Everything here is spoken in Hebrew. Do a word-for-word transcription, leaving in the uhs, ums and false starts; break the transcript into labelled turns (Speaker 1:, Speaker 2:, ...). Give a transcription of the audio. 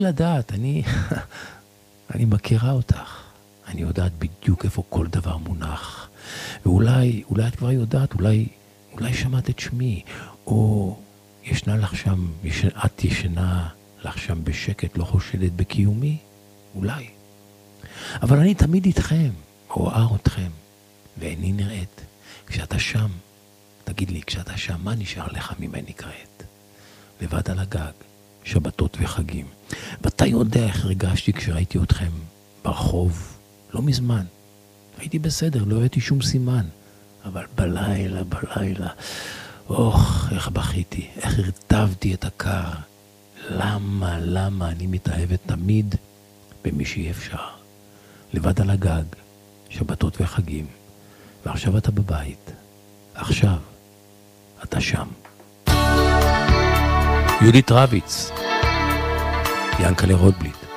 Speaker 1: לדעת, אני, אני מכירה אותך. אני יודעת בדיוק איפה כל דבר מונח. ואולי, אולי את כבר יודעת, אולי, אולי שמעת את שמי, או ישנה לך שם, יש, את ישנה לך שם בשקט, לא חושדת בקיומי? אולי. אבל אני תמיד איתכם, רואה אתכם, ואיני נראית. כשאתה שם, תגיד לי, כשאתה שם, מה נשאר לך ממני כעת? לבד על הגג, שבתות וחגים. ואתה יודע איך הרגשתי כשראיתי אתכם ברחוב, לא מזמן. הייתי בסדר, לא ראיתי שום סימן. אבל בלילה, בלילה, אוח, איך בכיתי, איך הרטבתי את הקר. למה, למה אני מתאהבת תמיד במי שאי אפשר. לבד על הגג, שבתות וחגים. ועכשיו אתה בבית. עכשיו אתה שם. יהודית רביץ, ינקלה רוטבליט.